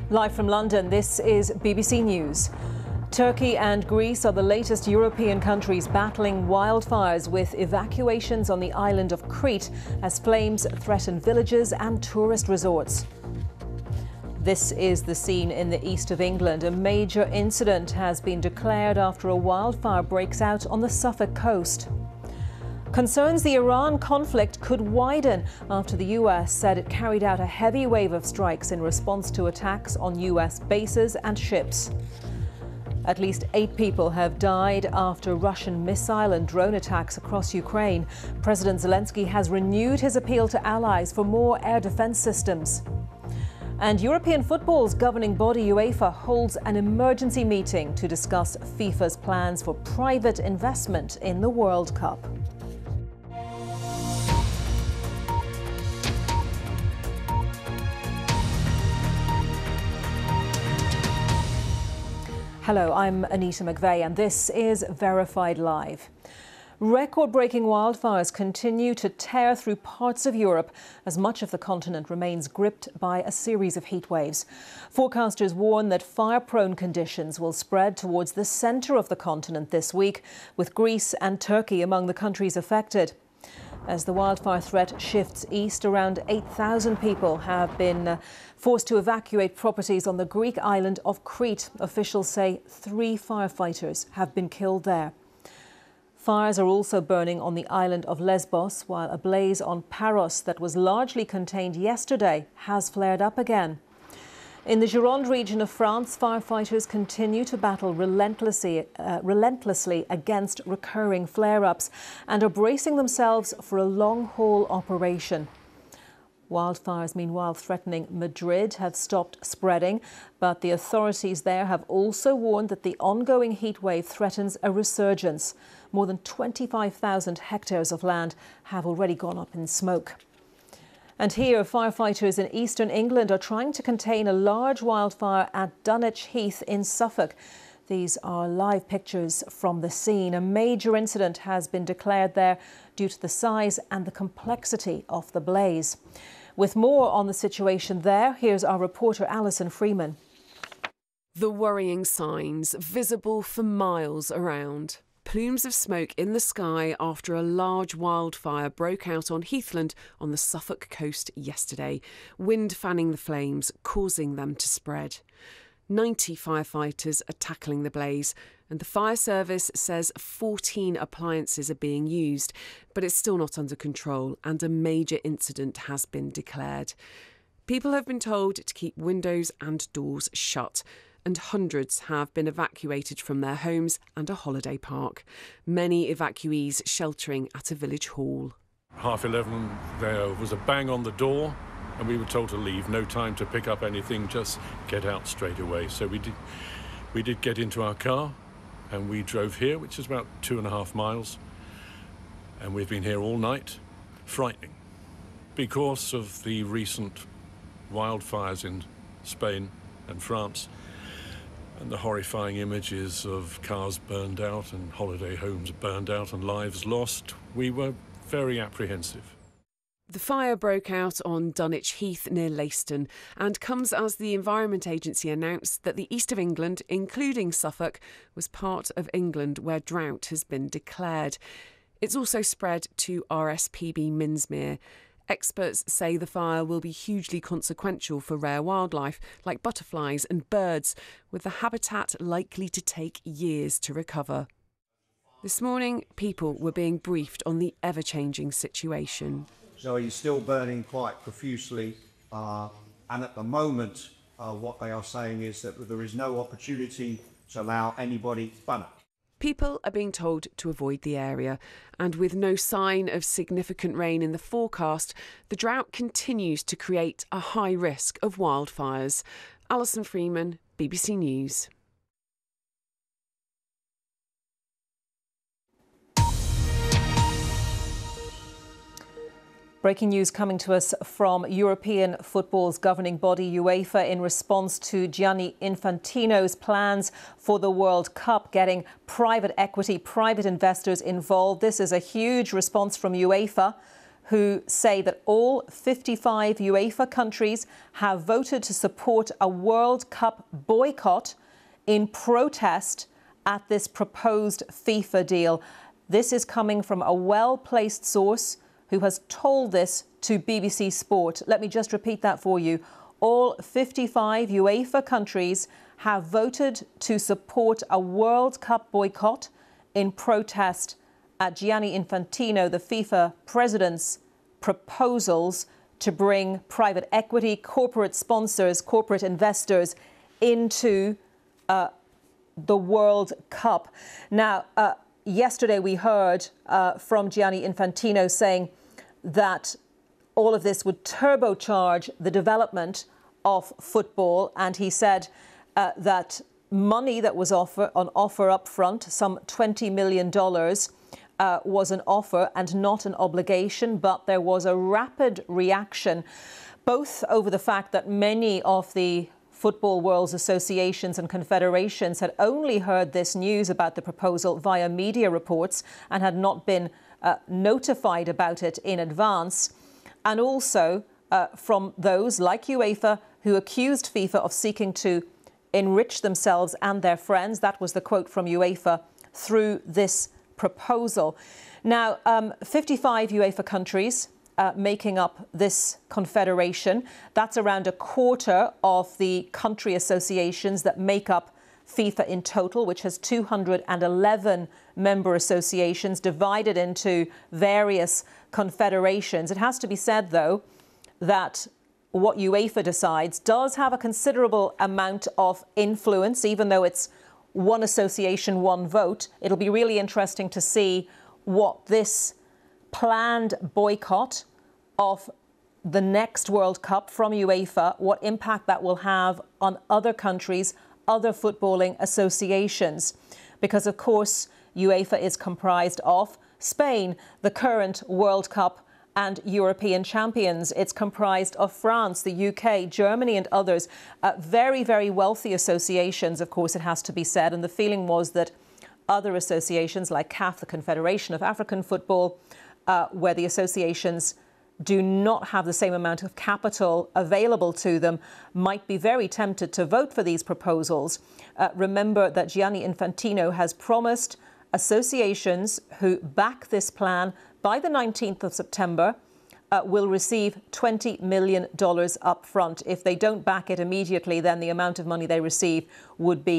Live from London, this is BBC News. Turkey and Greece are the latest European countries battling wildfires, with evacuations on the island of Crete as flames threaten villages and tourist resorts. This is the scene in the east of England. A major incident has been declared after a wildfire breaks out on the Suffolk coast. Concerns the Iran conflict could widen after the US said it carried out a heavy wave of strikes in response to attacks on US bases and ships. At least 8 people have died after Russian missile and drone attacks across Ukraine. President Zelensky has renewed his appeal to allies for more air defense systems. And European football's governing body UEFA holds an emergency meeting to discuss FIFA's plans for private investment in the World Cup. Hello, I'm Anita McVeigh and this is Verified Live. Record-breaking wildfires continue to tear through parts of Europe as much of the continent remains gripped by a series of heat waves. Forecasters warn that fire-prone conditions will spread towards the centre of the continent this week, with Greece and Turkey among the countries affected. As the wildfire threat shifts east, around 8,000 people have been forced to evacuate properties on the Greek island of Crete. Officials say 3 firefighters have been killed there. Fires are also burning on the island of Lesbos, while a blaze on Paros that was largely contained yesterday has flared up again. In the Gironde region of France, firefighters continue to battle relentlessly against recurring flare-ups and are bracing themselves for a long-haul operation. Wildfires, meanwhile, threatening Madrid have stopped spreading, but the authorities there have also warned that the ongoing heatwave threatens a resurgence. More than 25,000 hectares of land have already gone up in smoke. And here, firefighters in eastern England are trying to contain a large wildfire at Dunwich Heath in Suffolk. These are live pictures from the scene. A major incident has been declared there due to the size and the complexity of the blaze. With more on the situation there, here's our reporter Alison Freeman. The worrying signs visible for miles around. Plumes of smoke in the sky after a large wildfire broke out on Heathland on the Suffolk coast yesterday, wind fanning the flames, causing them to spread. 90 firefighters are tackling the blaze, and the fire service says 14 appliances are being used, but it's still not under control, and a major incident has been declared. People have been told to keep windows and doors shut, and hundreds have been evacuated from their homes and a holiday park. Many evacuees sheltering at a village hall. 11:30, there was a bang on the door and we were told to leave. No time to pick up anything, just get out straight away. So we did get into our car and we drove here, which is about 2.5 miles. And we've been here all night. Frightening. Because of the recent wildfires in Spain and France, and the horrifying images of cars burned out and holiday homes burned out and lives lost, we were very apprehensive. The fire broke out on Dunwich Heath near Leiston and comes as the Environment Agency announced that the east of England, including Suffolk, was part of England where drought has been declared. It's also spread to RSPB Minsmere. Experts say the fire will be hugely consequential for rare wildlife like butterflies and birds, with the habitat likely to take years to recover. This morning, people were being briefed on the ever-changing situation. So he's still burning quite profusely, and at the moment, what they are saying is that there is no opportunity to allow anybody further. People are being told to avoid the area, and with no sign of significant rain in the forecast, the drought continues to create a high risk of wildfires. Alison Freeman, BBC News. Breaking news coming to us from European football's governing body UEFA in response to Gianni Infantino's plans for the World Cup, getting private equity, private investors involved. This is a huge response from UEFA. who say that all 55 UEFA countries have voted to support a World Cup boycott in protest at this proposed FIFA deal. This is coming from a well-placed source who has told this to BBC Sport. Let me just repeat that for you. All 55 UEFA countries have voted to support a World Cup boycott in protest at Gianni Infantino, the FIFA president's proposals to bring private equity, corporate sponsors, corporate investors into the World Cup. Now, yesterday we heard from Gianni Infantino saying that all of this would turbocharge the development of football, and he said that money that was on offer up front, some $20 million, was an offer and not an obligation, but there was a rapid reaction, both over the fact that many of the football world's associations and confederations had only heard this news about the proposal via media reports and had not been notified about it in advance, and also from those like UEFA who accused FIFA of seeking to enrich themselves and their friends. That was the quote from UEFA through this proposal. Now, 55 UEFA countries making up this confederation. That's around a quarter of the country associations that make up FIFA in total, which has 211 member associations divided into various confederations. It has to be said, though, that what UEFA decides does have a considerable amount of influence, even though it's one association, one vote. It'll be really interesting to see what this planned boycott of the next World Cup from UEFA, what impact that will have on other countries, other footballing associations. Because, of course, UEFA is comprised of Spain, the current World Cup and European champions. It's comprised of France, the UK, Germany and others. Very, very wealthy associations, of course, it has to be said. And the feeling was that other associations like CAF, the Confederation of African Football, where the associations do not have the same amount of capital available to them, might be very tempted to vote for these proposals. Remember that Gianni Infantino has promised associations who back this plan by the 19th of September will receive $20 million up front. If they don't back it immediately, then the amount of money they receive would be